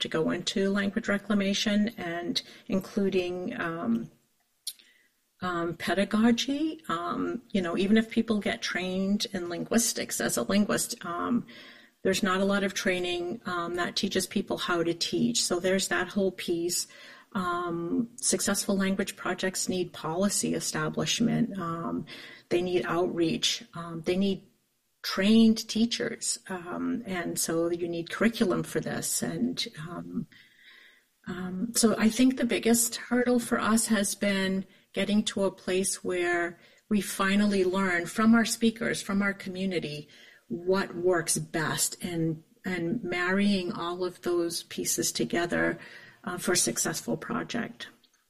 to go into language reclamation, and including pedagogy. Even if people get trained in linguistics as a linguist, there's not a lot of training that teaches people how to teach. So there's that whole piece. Successful language projects need policy establishment. They need outreach. They need trained teachers. And so you need curriculum for this. And so I think the biggest hurdle for us has been getting to a place where we finally learn from our speakers, from our community, what works best, and marrying all of those pieces together for a successful project.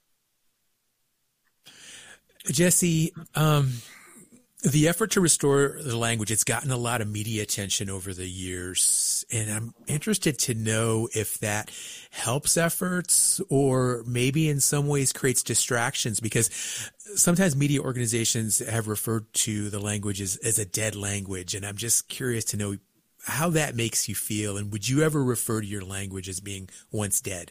Jessie, the effort to restore the language, it's gotten a lot of media attention over the years, and I'm interested to know if that helps efforts or maybe in some ways creates distractions, because sometimes media organizations have referred to the language as a dead language, and I'm just curious to know how that makes you feel, and would you ever refer to your language as being once dead?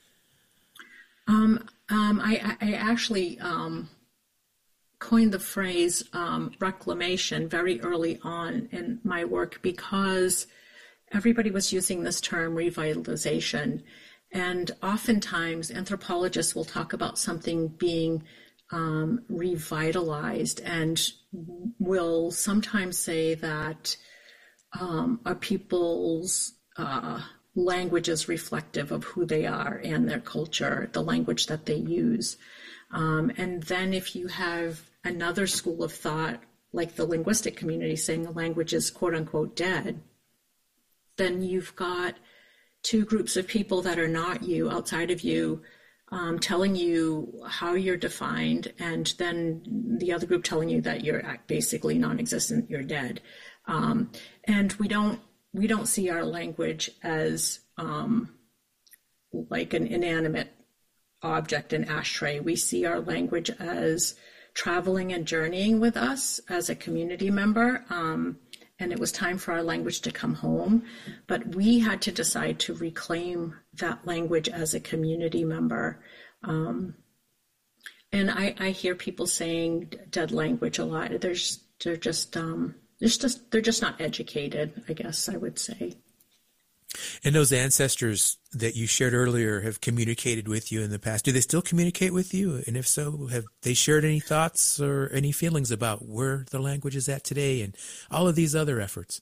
I actually coined the phrase reclamation very early on in my work, because everybody was using this term revitalization. And oftentimes anthropologists will talk about something being revitalized, and will sometimes say that a people's language is reflective of who they are and their culture, the language that they use. And then if you have another school of thought, like the linguistic community, saying the language is quote unquote dead, then you've got two groups of people that are not you, outside of you, telling you how you're defined, and then the other group telling you that you're basically non-existent, you're dead. And we don't see our language as like an inanimate object, an ashtray. We see our language as traveling and journeying with us as a community member. And it was time for our language to come home. But we had to decide to reclaim that language as a community member. And I hear people saying dead language a lot. They're just not educated, I guess I would say. And those ancestors that you shared earlier have communicated with you in the past. Do they still communicate with you? And if so, have they shared any thoughts or any feelings about where the language is at today and all of these other efforts?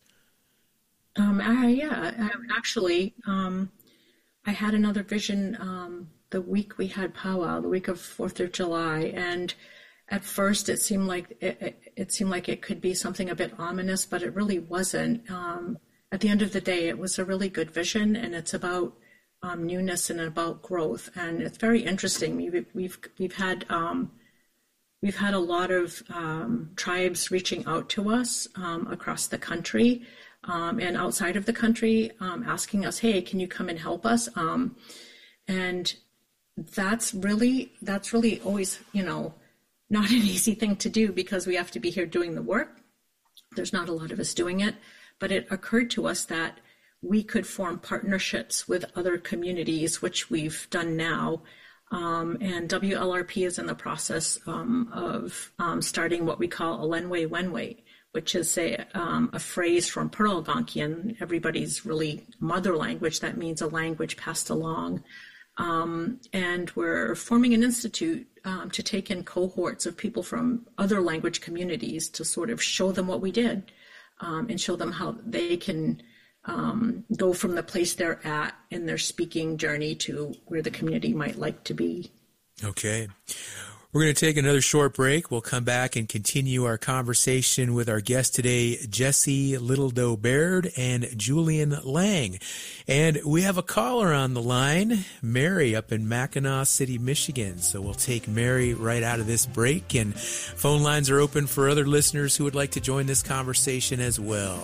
Actually, I had another vision the week we had powwow, the week of 4th of July, and at first it seemed like it could be something a bit ominous, but it really wasn't. At the end of the day, it was a really good vision, and it's about newness and about growth, and it's very interesting. We've had a lot of tribes reaching out to us across the country and outside of the country, asking us, "Hey, can you come and help us?" And that's really always, not an easy thing to do, because we have to be here doing the work. There's not a lot of us doing it. But it occurred to us that we could form partnerships with other communities, which we've done now. And WLRP is in the process of starting what we call Alenwe Wenwe, which is a phrase from Pearl Algonquian, everybody's really mother language. That means a language passed along. And we're forming an institute to take in cohorts of people from other language communities to sort of show them what we did. And show them how they can go from the place they're at in their speaking journey to where the community might like to be. Okay. We're going to take another short break. We'll come back and continue our conversation with our guest today, Jessie Littledoe Baird and Julian Lang. And we have a caller on the line, Mary, up in Mackinac City, Michigan. So we'll take Mary right out of this break. And phone lines are open for other listeners who would like to join this conversation as well.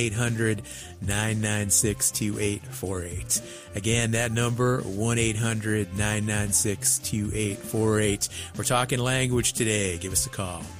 1-800-996-2848. Again, that number, 1-800-996-2848. We're talking language today. Give us a call.